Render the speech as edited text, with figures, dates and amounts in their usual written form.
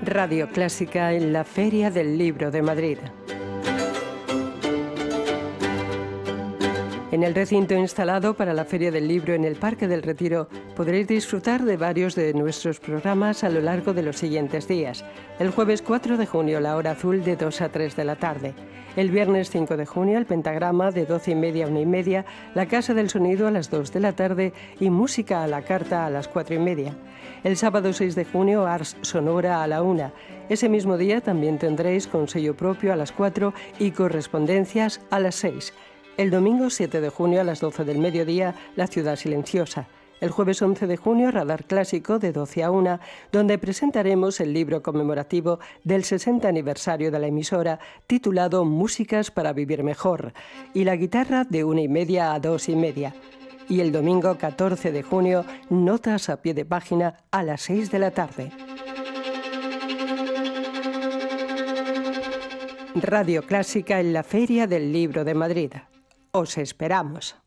Radio Clásica en la Feria del Libro de Madrid. En el recinto instalado para la Feria del Libro en el Parque del Retiro podréis disfrutar de varios de nuestros programas a lo largo de los siguientes días. El jueves 4 de junio, la hora azul de 2 a 3 de la tarde. El viernes 5 de junio, el pentagrama de 12:30 a 1:30, la Casa del Sonido a las 2 de la tarde y música a la carta a las 4:30. El sábado 6 de junio, Ars Sonora a la 1. Ese mismo día también tendréis con sello propio a las 4 y correspondencias a las 6. El domingo 7 de junio a las 12 del mediodía, La Ciudad Silenciosa. El jueves 11 de junio, Radar Clásico de 12 a 1, donde presentaremos el libro conmemorativo del 60 aniversario de la emisora, titulado Músicas para vivir mejor, y la guitarra de 1:30 a 2:30. Y el domingo 14 de junio, Notas a pie de página a las 6 de la tarde. Radio Clásica en la Feria del Libro de Madrid. Os esperamos.